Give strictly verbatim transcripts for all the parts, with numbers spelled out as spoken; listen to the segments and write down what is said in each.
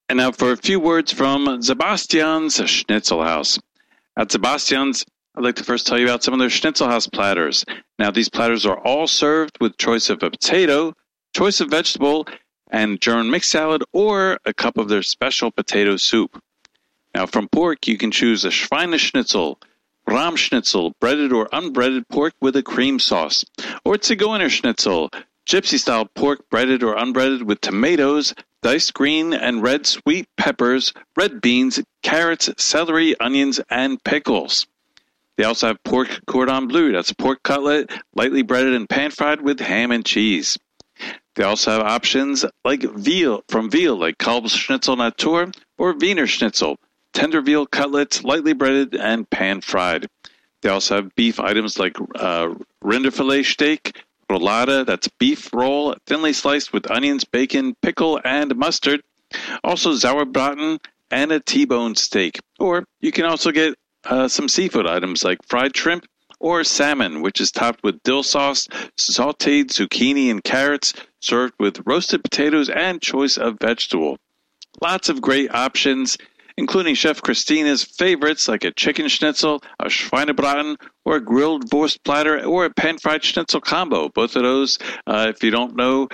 And now for a few words from Sebastian's Schnitzel House. At Sebastian's, I'd like to first tell you about some of their Schnitzel House platters. Now, these platters are all served with choice of a potato, choice of vegetable, and German mixed salad, or a cup of their special potato soup. Now, from pork, you can choose a Schweineschnitzel, Rahmschnitzel, breaded or unbreaded pork with a cream sauce, or Zigeuner Schnitzel, gypsy-style pork breaded or unbreaded with tomatoes, diced green and red sweet peppers, red beans, carrots, celery, onions, and pickles. They also have pork cordon bleu. That's a pork cutlet, lightly breaded and pan-fried with ham and cheese. They also have options like veal from veal, like Kalbsschnitzel Natur or Wiener Schnitzel, tender veal cutlets, lightly breaded and pan-fried. They also have beef items like uh, Rinderfilet steak, roulade, that's beef roll, thinly sliced with onions, bacon, pickle, and mustard. Also Sauerbraten and a T-bone steak. Or you can also get uh, some seafood items like fried shrimp or salmon, which is topped with dill sauce, sauteed zucchini and carrots, served with roasted potatoes and choice of vegetable. Lots of great options, including Chef Christina's favorites like a chicken schnitzel, a Schweinebraten, or a grilled Wurst platter, or a pan-fried schnitzel combo. Both of those, uh, if you don't know,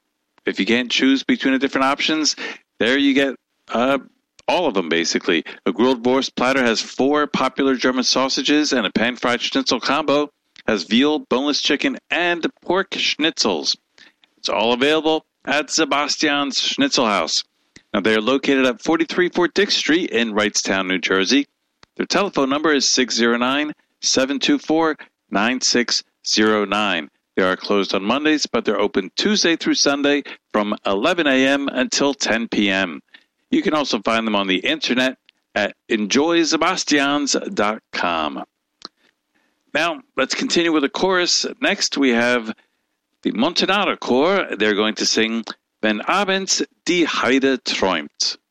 if you can't choose between the different options, there you get uh, all of them, basically. A grilled Wurst platter has four popular German sausages, and a pan-fried schnitzel combo has veal, boneless chicken, and pork schnitzels. It's all available at Sebastian's Schnitzel House. Now, they are located at forty-three Fort Dix Street in Wrightstown, New Jersey. Their telephone number is six zero nine, seven two four, nine six zero nine. They are closed on Mondays, but they're open Tuesday through Sunday from eleven a.m. until ten p.m. You can also find them on the internet at enjoy sebastians dot com. Now, let's continue with a chorus. Next, we have the Montanara Chor. They're going to sing Wenn abends die Heide träumt.